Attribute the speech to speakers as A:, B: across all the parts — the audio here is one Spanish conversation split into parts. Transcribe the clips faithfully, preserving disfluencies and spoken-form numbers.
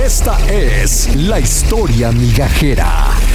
A: Esta es la historia migajera.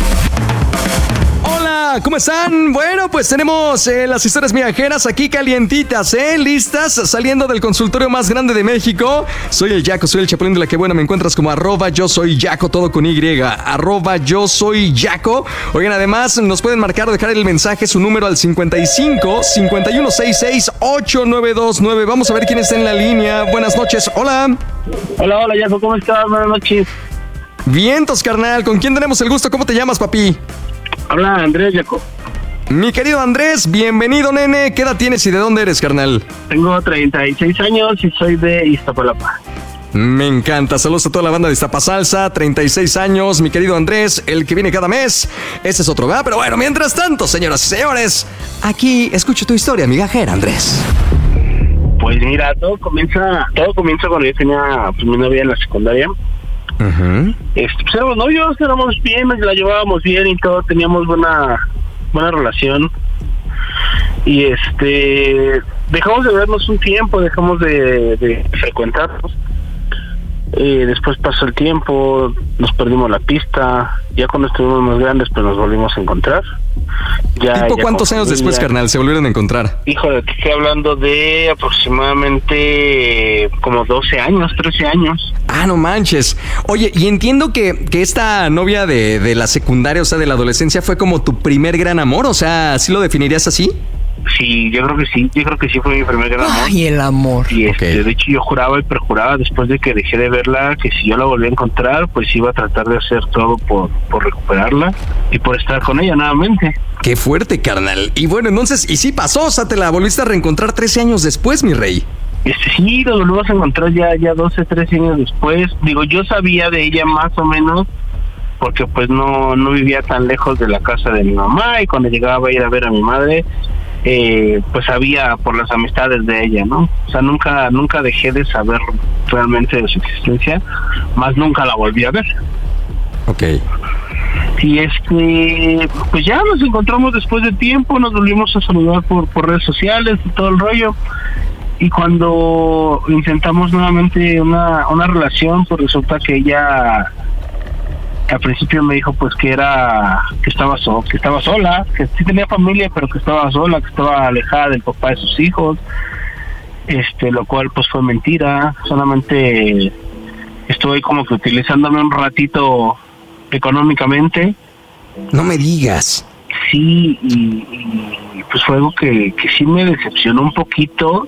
A: Hola, ¿cómo están? Bueno, pues tenemos eh, las historias migajeras aquí calientitas, ¿eh? Listas, saliendo del consultorio más grande de México. Soy el Yaco, soy el Chapulín de la que buena. Me encuentras como arroba yo soy Yaco, todo con Y, arroba yo soy Yaco. Oigan, además nos pueden marcar o dejar el mensaje, su número al cincuenta y cinco, cincuenta y uno sesenta y seis, ochenta y nueve veintinueve. Vamos a ver quién está en la línea. Buenas noches, hola.
B: Hola, hola Yaco, ¿cómo estás? Buenas noches.
A: Vientos, carnal, ¿con quién tenemos el gusto? ¿Cómo te llamas, papi?
B: Habla Andrés, Yaco.
A: Mi querido Andrés, bienvenido, nene. ¿Qué edad tienes y de dónde eres, carnal?
B: Tengo treinta y seis años y soy de Iztapalapa.
A: Me encanta. Saludos a toda la banda de Iztapasalsa. treinta y seis años, mi querido Andrés, el que viene cada mes. Ese es otro, ¿verdad? Pero bueno, mientras tanto, señoras y señores, aquí escucho tu historia, migajera, Andrés.
B: Pues mira, todo comienza, todo comienza cuando yo tenía pues, mi novia en la secundaria.
A: Uh-huh.
B: Este, pues éramos novios, éramos bien, nos la llevábamos bien y todo, teníamos buena buena relación. Y este dejamos de vernos un tiempo, dejamos de, de frecuentarnos. Eh, después pasó el tiempo, nos perdimos la pista. Ya cuando estuvimos más grandes, pues nos volvimos a encontrar. Ya,
A: ¿Tipo
B: ya
A: cuántos años después, carnal, se volvieron a encontrar?
B: Híjole, te estoy hablando de aproximadamente como doce años, trece años.
A: Ah, no manches. Oye, y entiendo que, que esta novia de, de la secundaria, o sea, de la adolescencia, fue como tu primer gran amor, o sea, ¿sí lo definirías así?
B: Sí, yo creo que sí, yo creo que sí fue mi primer gran amor.
C: Ay, el amor.
B: Y este,
A: Okay.
B: de hecho yo juraba y perjuraba después de que dejé de verla que si yo la volvía a encontrar, pues iba a tratar de hacer todo por, por recuperarla y por estar con ella nuevamente.
A: Qué fuerte, carnal. Y bueno, entonces, ¿y sí pasó? O sea, te la volviste a reencontrar trece años después, mi rey.
B: Este, sí, nos volvimos a encontrar ya, ya doce, trece años después. Digo, yo sabía de ella más o menos porque pues no, no vivía tan lejos de la casa de mi mamá y cuando llegaba a ir a ver a mi madre, eh, pues sabía por las amistades de ella, ¿no? O sea, nunca nunca dejé de saber realmente de su existencia, más nunca la volví a ver.
A: Ok.
B: Y este, pues ya nos encontramos después de tiempo, nos volvimos a saludar por, por redes sociales y todo el rollo. Y cuando intentamos nuevamente una, una relación, pues resulta que ella al principio me dijo pues que era que estaba so, que estaba sola, que sí tenía familia pero que estaba sola, que estaba alejada del papá de sus hijos, este, lo cual pues fue mentira. Solamente estuve como que utilizándome un ratito económicamente.
A: No me digas.
B: Sí, y, y pues fue algo que, que sí me decepcionó un poquito,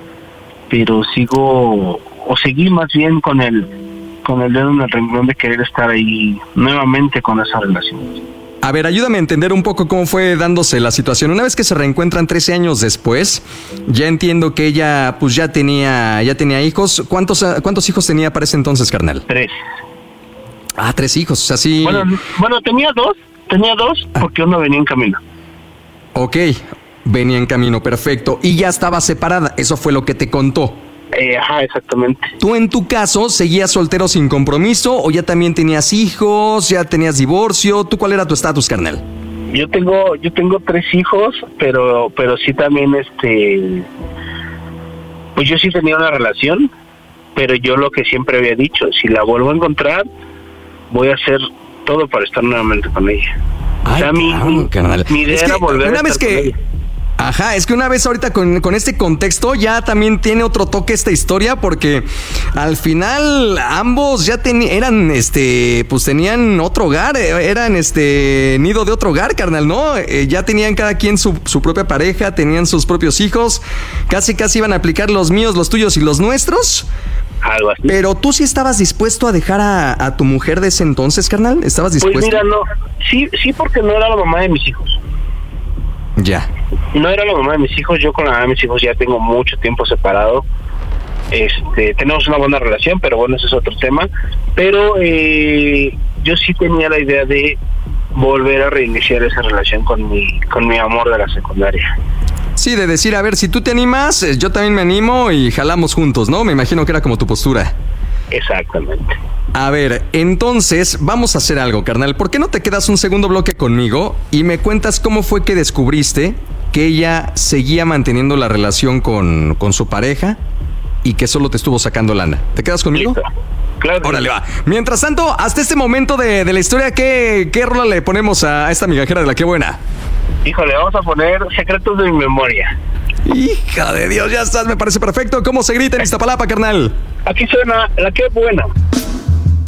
B: pero sigo o seguí más bien con el con el dedo en el renglón de querer estar ahí nuevamente con esa relación.
A: A ver, ayúdame a entender un poco cómo fue dándose la situación. Una vez que se reencuentran trece años después, ya entiendo que ella pues ya tenía ya tenía hijos. ¿Cuántos cuántos hijos tenía para ese entonces, carnal?
B: Tres.
A: Ah, tres hijos, o sea, sí.
B: Bueno, bueno tenía dos, tenía dos porque uno venía en camino.
A: Ok, venía en camino, perfecto. Y ya estaba separada, eso fue lo que te contó.
B: Eh, ajá, exactamente.
A: ¿Tú en tu caso seguías soltero sin compromiso o ya también tenías hijos, ya tenías divorcio? ¿Tú cuál era tu estatus, carnal?
B: Yo tengo, yo tengo tres hijos, pero, pero sí también, este, pues yo sí tenía una relación, pero yo lo que siempre había dicho, si la vuelvo a encontrar, voy a hacer todo para estar nuevamente con ella.
A: Ay,
B: o sea, mi,
A: cabrón,
B: mi,
A: carnal.
B: mi idea
A: Es que
B: era volver
A: una
B: a
A: vez
B: estar
A: que...
B: con ella.
A: Ajá, es que una vez ahorita con, con este contexto ya también tiene otro toque esta historia porque al final ambos ya tenían, eran este, pues tenían otro hogar, eran este nido de otro hogar, carnal, ¿no? Eh, ya tenían cada quien su, su propia pareja, tenían sus propios hijos, casi casi iban a aplicar los míos, los tuyos y los nuestros.
B: Algo así.
A: Pero tú sí estabas dispuesto a dejar a, a tu mujer de ese entonces, carnal, ¿estabas dispuesto?
B: Pues mira, no, sí, sí porque no era la mamá de mis hijos.
A: Ya.
B: No era la mamá de mis hijos, yo con la mamá de mis hijos ya tengo mucho tiempo separado. Este, tenemos una buena relación, pero bueno, ese es otro tema. Pero eh, yo sí tenía la idea de volver a reiniciar esa relación con mi, con mi amor de la secundaria.
A: Sí, de decir, a ver, si tú te animas, yo también me animo y jalamos juntos, ¿no? Me imagino que era como tu postura.
B: Exactamente.
A: A ver, entonces vamos a hacer algo, carnal. ¿Por qué no te quedas un segundo bloque conmigo y me cuentas cómo fue que descubriste que ella seguía manteniendo la relación con, con su pareja y que solo te estuvo sacando lana? ¿Te quedas conmigo?
B: Listo. Claro.
A: Órale, va. Mientras tanto, hasta este momento de, de la historia, ¿qué, ¿qué rola le ponemos a esta migajera de la que buena?
B: Híjole, vamos a poner Secretos de mi memoria.
A: Hija de Dios, ya estás, me parece perfecto. ¿Cómo se grita en Iztapalapa, carnal?
B: Aquí suena La que buena.